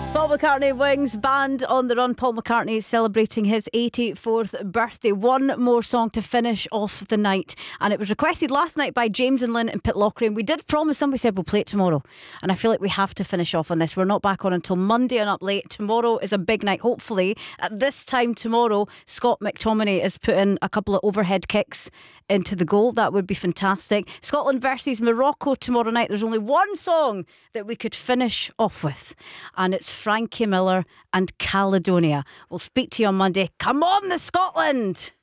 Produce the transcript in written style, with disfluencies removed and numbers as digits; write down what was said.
Paul McCartney Wings Band on the Run. Paul McCartney celebrating his 84th birthday. One more song to finish off the night, and it was requested last night by James and Lynn in Pitlochry, and we did promise them. We said we'll play it tomorrow, and I feel like we have to finish off on this. We're not back on until Monday and Up Late. Tomorrow is a big night. Hopefully at this time tomorrow, Scott McTominay is putting a couple of overhead kicks into the goal. That would be fantastic. Scotland versus Morocco tomorrow night. There's only one song that we could finish off with, and it's Frankie Miller and Caledonia. We'll speak to you on Monday. Come on, the Scotland!